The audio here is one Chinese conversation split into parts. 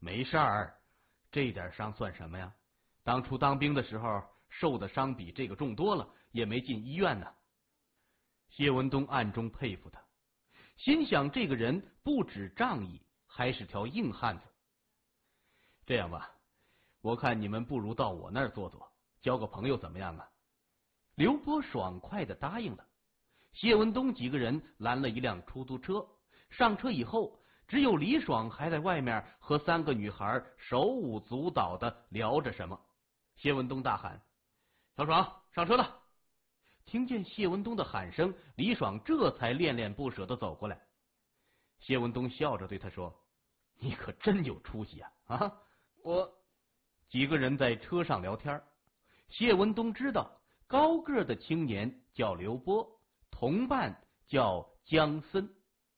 没事儿，这点伤算什么呀？当初当兵的时候受的伤比这个重多了，也没进医院呢。谢文东暗中佩服他，心想这个人不止仗义，还是条硬汉子。这样吧，我看你们不如到我那儿坐坐，交个朋友怎么样啊？刘波爽快地答应了。谢文东几个人拦了一辆出租车，上车以后，只有李爽还在外面和3个女孩手舞足蹈地聊着什么。谢文东大喊：“小爽，上车了！”听见谢文东的喊声，李爽这才恋恋不舍地走过来。谢文东笑着对他说：“你可真有出息啊！啊，我……”几个人在车上聊天。谢文东知道高个的青年叫刘波，同伴叫江森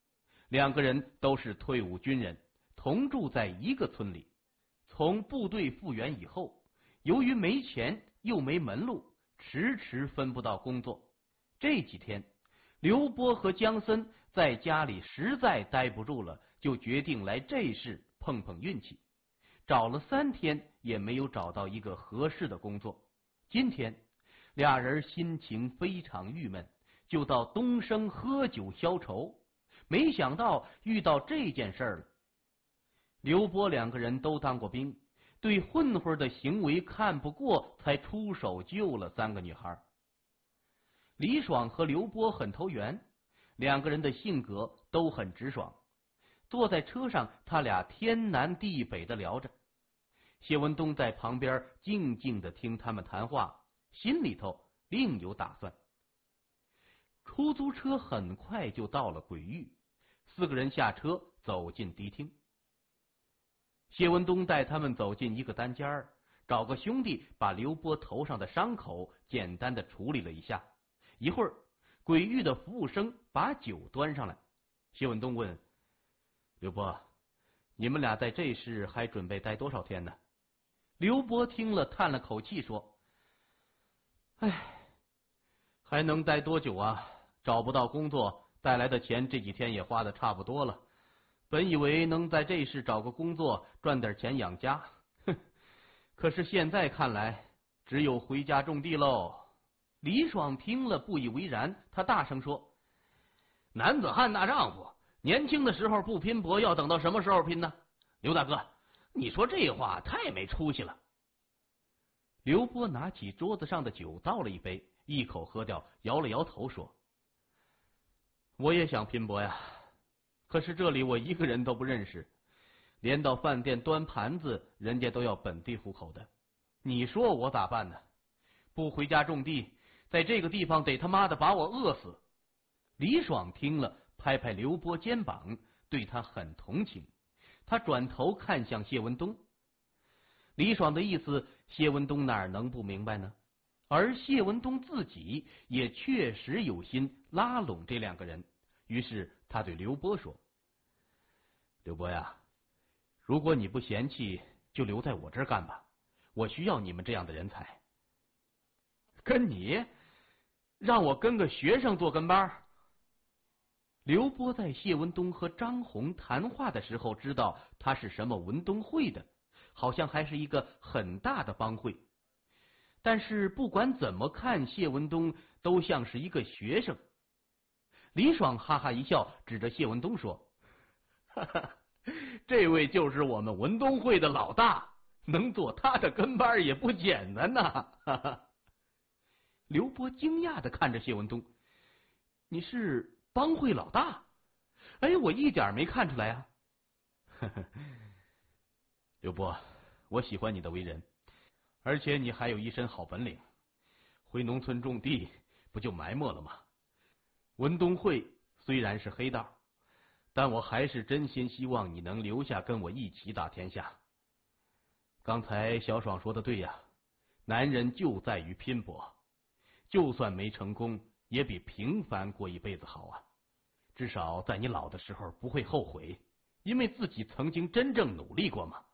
，2个人都是退伍军人，同住在一个村里。从部队复员以后，由于没钱又没门路，迟迟分不到工作。这几天，刘波和江森在家里实在待不住了，就决定来这市碰碰运气。找了3天也没有找到一个合适的工作。今天俩人心情非常郁闷，就到东升喝酒消愁。没想到遇到这件事了。刘波2个人都当过兵，对混混的行为看不过，才出手救了3个女孩。李爽和刘波很投缘，2个人的性格都很直爽。坐在车上，他俩天南地北的聊着。谢文东在旁边静静的听他们谈话，心里头另有打算。出租车很快就到了鬼域，4个人下车走进迪厅。谢文东带他们走进一个单间，找个兄弟把刘波头上的伤口简单的处理了一下。一会儿，鬼域的服务生把酒端上来。谢文东问刘波：“你们俩在这市还准备待多少天呢？”刘波听了叹了口气说：“哎，还能待多久啊？找不到工作，带来的钱这几天也花的差不多了。本以为能在这市找个工作赚点钱养家，可是现在看来只有回家种地喽。”李爽听了不以为然，他大声说：“男子汉大丈夫，年轻的时候不拼搏，要等到什么时候拼呢？刘大哥，你说这话太没出息了。”刘波拿起桌子上的酒倒了一杯，一口喝掉，摇了摇头说：“我也想拼搏呀，可是这里我一个人都不认识，连到饭店端盘子人家都要本地户口的，你说我咋办呢？不回家种地，在这个地方得他妈的把我饿死。”李爽听了，拍拍刘波肩膀，对他很同情。他转头看向谢文东。李爽的意思，谢文东哪能不明白呢？而谢文东自己也确实有心拉拢这2个人，于是他对刘波说：“刘波呀，如果你不嫌弃，就留在我这儿干吧，我需要你们这样的人才。”“跟你？让我跟个学生做跟班？”刘波在谢文东和张红谈话的时候，知道他是什么文东会的，好像还是一个很大的帮会。但是不管怎么看，谢文东都像是一个学生。李爽哈哈一笑，指着谢文东说：“哈哈，这位就是我们文东会的老大，能做他的跟班也不简单呐！”哈哈。刘波惊讶地看着谢文东：“你是帮会老大？哎，我一点没看出来啊。”“呵呵，刘波，我喜欢你的为人，而且你还有一身好本领，回农村种地不就埋没了吗？文东会虽然是黑道，但我还是真心希望你能留下跟我一起打天下。刚才小爽说的对呀，男人就在于拼搏，就算没成功，也比平凡过一辈子好啊。至少在你老的时候不会后悔，因为自己曾经真正努力过嘛。”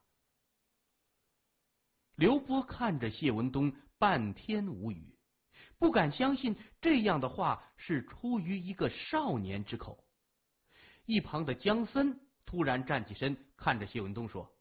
刘波看着谢文东，半天无语，不敢相信这样的话是出于一个少年之口。一旁的江森突然站起身，看着谢文东说：“